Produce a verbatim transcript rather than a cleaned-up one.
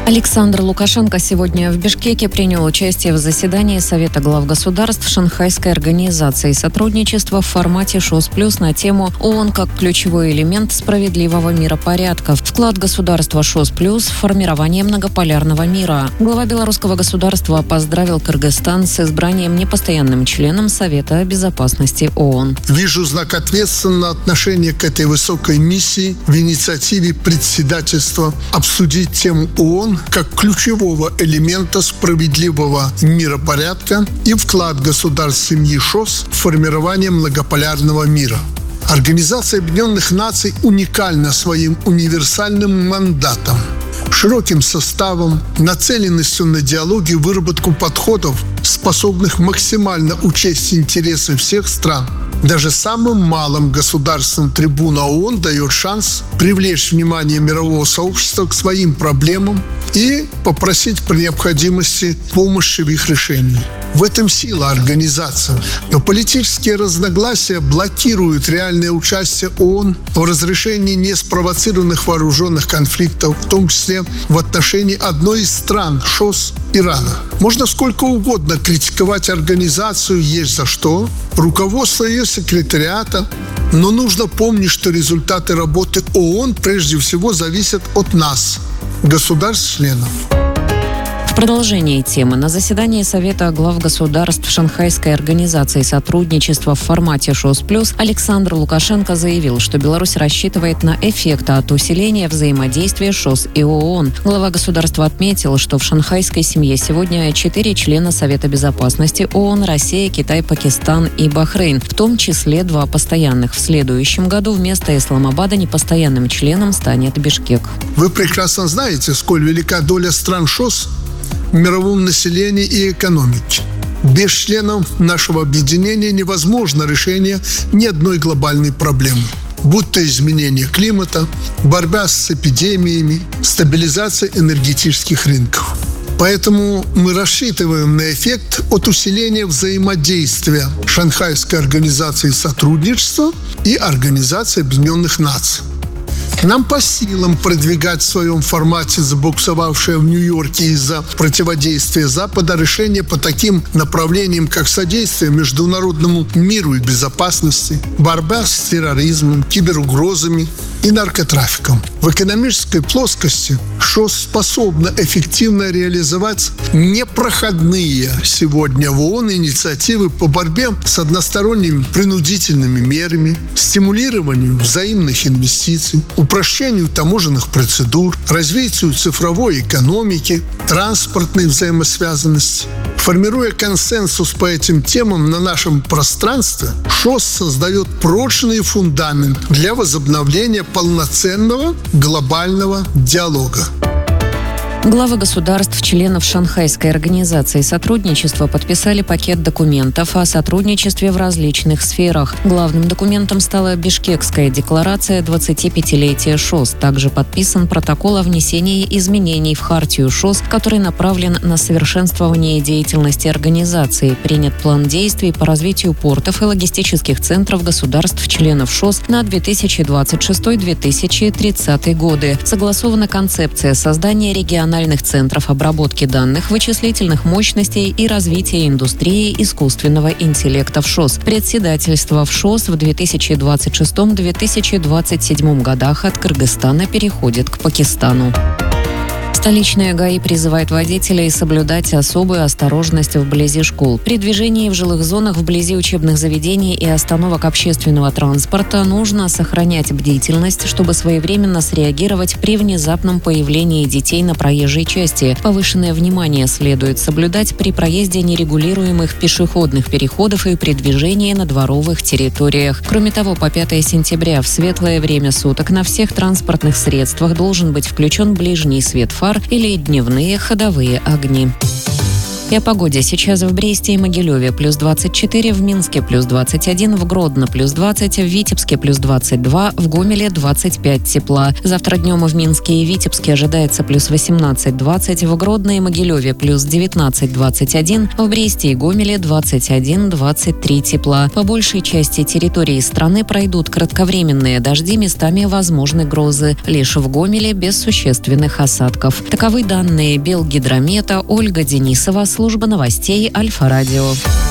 Александр Лукашенко сегодня в Бишкеке принял участие в заседании Совета глав государств Шанхайской организации сотрудничества в формате ШОС плюс на тему ООН как ключевой элемент справедливого миропорядка. Вклад государства ШОС плюс в формирование многополярного мира. Глава белорусского государства поздравил Кыргызстан с избранием непостоянным членом Совета безопасности ООН. Вижу знак ответственного отношения к этой высокой миссии в инициативе председательства обсудить тему ООН как ключевого элемента справедливого миропорядка и вклад государств семьи ШОС в формирование многополярного мира. Организация Объединенных Наций уникальна своим универсальным мандатом, широким составом, нацеленностью на диалог и выработку подходов, способных максимально учесть интересы всех стран. Даже самым малым государствам трибуна ООН дает шанс привлечь внимание мирового сообщества к своим проблемам и попросить при необходимости помощи в их решении. В этом сила организации. Но политические разногласия блокируют реальное участие ООН в разрешении неспровоцированных вооруженных конфликтов, в том числе в отношении одной из стран ШОС – Ирана. Можно сколько угодно критиковать организацию, есть за что, руководство ее секретариата, но нужно помнить, что результаты работы ООН прежде всего зависят от нас, государств-членов. В продолжении темы на заседании Совета глав государств Шанхайской организации сотрудничества в формате ШОС плюс Александр Лукашенко заявил, что Беларусь рассчитывает на эффект от усиления взаимодействия ШОС и ООН. Глава государства отметил, что в шанхайской семье сегодня четыре члена Совета безопасности ООН: Россия, Китай, Пакистан и Бахрейн, в том числе два постоянных. В следующем году вместо Исламабада непостоянным членом станет Бишкек. Вы прекрасно знаете, сколь велика доля стран ШОС в мировом населении и экономике. Без членов нашего объединения невозможно решение ни одной глобальной проблемы, будь то изменение климата, борьба с эпидемиями, стабилизация энергетических рынков. Поэтому мы рассчитываем на эффект от усиления взаимодействия Шанхайской организации сотрудничества и Организации Объединенных Наций. Нам по силам продвигать в своем формате забуксовавшее в Нью-Йорке из-за противодействия Запада решение по таким направлениям, как содействие международному миру и безопасности, борьба с терроризмом, киберугрозами и наркотрафиком. В экономической плоскости ШОС способна эффективно реализовать непроходные сегодня в ООН инициативы по борьбе с односторонними принудительными мерами, стимулированию взаимных инвестиций, упрощению таможенных процедур, развитию цифровой экономики, транспортной взаимосвязанности. Формируя консенсус по этим темам на нашем пространстве, ШОС создает прочный фундамент для возобновления полноценного глобального диалога. Главы государств, членов Шанхайской организации сотрудничества подписали пакет документов о сотрудничестве в различных сферах. Главным документом стала Бишкекская декларация двадцатипятилетия ШОС. Также подписан протокол о внесении изменений в хартию ШОС, который направлен на совершенствование деятельности организации. Принят план действий по развитию портов и логистических центров государств-членов ШОС на две тысячи двадцать шестой — две тысячи тридцатый годы. Согласована концепция создания региональных центров обработки данных, вычислительных мощностей и развития индустрии искусственного интеллекта в ШОС. Председательство в ШОС в две тысячи двадцать шестом — две тысячи двадцать седьмом годах от Кыргызстана переходит к Пакистану. Столичная ГАИ призывает водителей соблюдать особую осторожность вблизи школ. При движении в жилых зонах вблизи учебных заведений и остановок общественного транспорта нужно сохранять бдительность, чтобы своевременно среагировать при внезапном появлении детей на проезжей части. Повышенное внимание следует соблюдать при проезде нерегулируемых пешеходных переходов и при движении на дворовых территориях. Кроме того, по пятое сентября в светлое время суток на всех транспортных средствах должен быть включен ближний свет фар или дневные ходовые огни. И о погоде. Сейчас в Бресте и Могилеве плюс двадцать четыре, в Минске плюс двадцать один, в Гродно плюс двадцать, в Витебске плюс двадцать два, в Гомеле двадцать пять тепла. Завтра днем в Минске и Витебске ожидается плюс восемнадцать двадцать, в Гродно и Могилеве плюс девятнадцать двадцать один, в Бресте и Гомеле двадцать один двадцать три тепла. По большей части территории страны пройдут кратковременные дожди, местами возможны грозы. Лишь в Гомеле без существенных осадков. Таковы данные Белгидромета. Ольга Денисова, служба новостей Альфа-Радио.